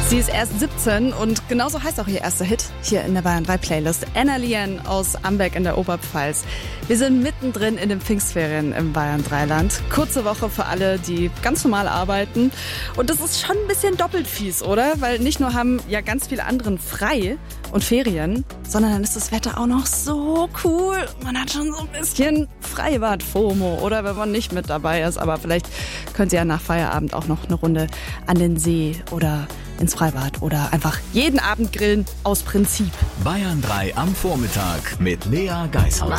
Sie ist erst 17 und genauso heißt auch ihr erster Hit hier in der Bayern 3 Playlist. Anna Lien aus Amberg in der Oberpfalz. Wir sind mittendrin in den Pfingstferien im Bayern 3 Land. Kurze Woche für alle, die ganz normal arbeiten. Und das ist schon ein bisschen doppelt fies, oder? Weil nicht nur haben ja ganz viele andere frei und Ferien, sondern dann ist das Wetter auch noch so cool. Man hat schon so ein bisschen Freibad-FOMO, oder wenn man nicht mit dabei ist. Aber vielleicht könnt ihr ja nach Feierabend auch noch eine Runde an den See oder ins Freibad oder einfach jeden Abend grillen aus Prinzip. Bayern 3 am Vormittag mit Lea Geishaus.